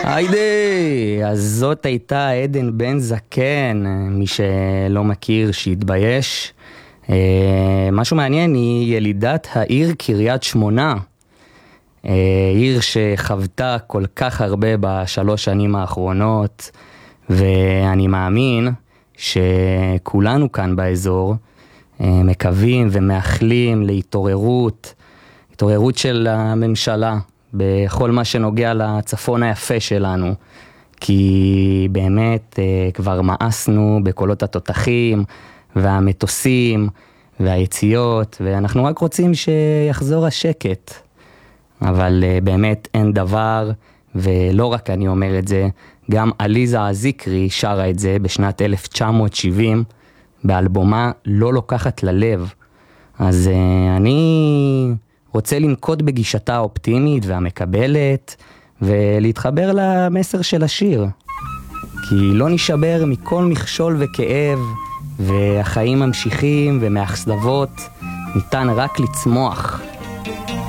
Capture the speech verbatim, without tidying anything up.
היידי, אז זאת הייתה עדן בן זקן, מי שלא מכיר שיתבייש. משהו מעניין, היא ילידת העיר קריית שמונה, עיר שחוותה כל כך הרבה בשלוש שנים האחרונות, ואני מאמין שכולנו כאן באזור מקווים ומאחלים להתעוררות, התעוררות של הממשלה בכל מה שנוגע לצפון היפה שלנו, כי באמת כבר מאסנו בקולות התותחים והמטוסים והיציאות, ואנחנו רק רוצים שיחזור השקט. אבל באמת אין דבר, ולא רק אני אומר את זה, גם עליזה הזיקרי שרה את זה בשנת אלף תשע מאות שבעים, באלבומה לא לוקחת ללב. אז אני רוצה לנקוט בגישתה האופטימית והמקבלת, ולהתחבר למסר של השיר. כי לא נשבר מכל מכשול וכאב, והחיים ממשיכים, ומאכזבות ניתן רק לצמוח.